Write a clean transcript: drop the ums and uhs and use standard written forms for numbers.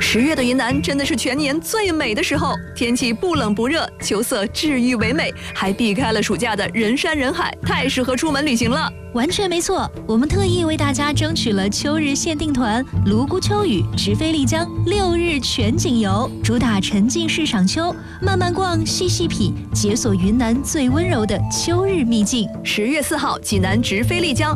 10月的云南真的是全年最美的时候，天气不冷不热，秋色治愈唯美，还避开了暑假的人山人海，太适合出门旅行了。 完全没错，我们特意为大家争取了秋日限定团泸沽秋雨直飞丽江6日全景游，主打沉浸式赏秋，慢慢逛，细细品，解锁云南最温柔的秋日秘境。 10月4号，济南直飞丽江，